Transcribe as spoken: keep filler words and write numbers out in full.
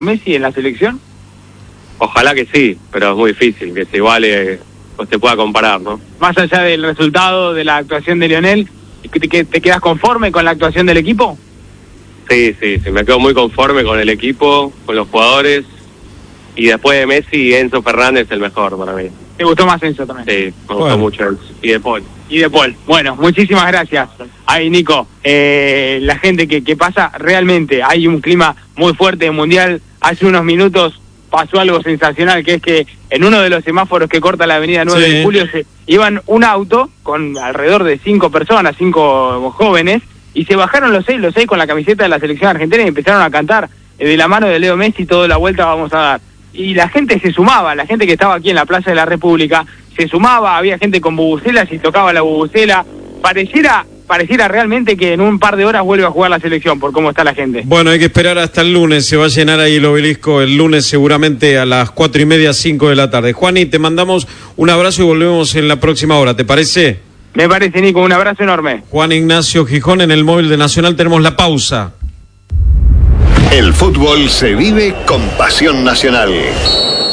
Messi en la selección? Ojalá que sí, pero es muy difícil que se iguale o se pueda comparar, ¿no? Más allá del resultado de la actuación de Lionel, ¿te, te quedas conforme con la actuación del equipo? Sí, sí, sí, me quedo muy conforme con el equipo, con los jugadores, y después de Messi, Enzo Fernández el mejor para mí. ¿Te gustó más Enzo también? Sí, me gustó Bueno. mucho Enzo. Y de Paul. Y de Paul. Bueno, muchísimas gracias. Ahí, Nico, eh, la gente que, que pasa, realmente hay un clima muy fuerte de Mundial. Hace unos minutos pasó algo sensacional, que es que en uno de los semáforos que corta la avenida nueve Sí. de julio, se iban un auto con alrededor de cinco personas, cinco jóvenes, y se bajaron los seis, los seis con la camiseta de la selección argentina y empezaron a cantar eh, de la mano de Leo Messi, toda la vuelta vamos a dar. Y la gente se sumaba, la gente que estaba aquí en la Plaza de la República se sumaba, había gente con bubucelas y tocaba la bubucela. Pareciera, pareciera realmente que en un par de horas vuelve a jugar la selección por cómo está la gente. Bueno, hay que esperar hasta el lunes, se va a llenar ahí el obelisco el lunes seguramente a las cuatro y media, cinco de la tarde. Juani, te mandamos un abrazo y volvemos en la próxima hora, ¿te parece? Me parece, Nico, un abrazo enorme. Juan Ignacio Gijón, en el móvil de Nacional tenemos la pausa. El fútbol se vive con pasión nacional.